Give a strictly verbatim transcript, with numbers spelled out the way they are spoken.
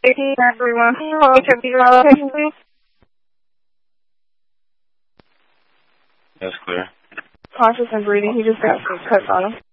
eighteen, everyone. Hello, check your location, please. That's clear. Conscious and breathing. He just got some cuts on him.